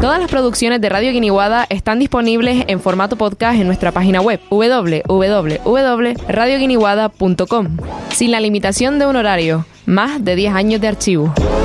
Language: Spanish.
Todas las producciones de Radio Guiniguada están disponibles en formato podcast en nuestra página web www.radioguiniguada.com, sin la limitación de un horario, más de 10 años de archivo.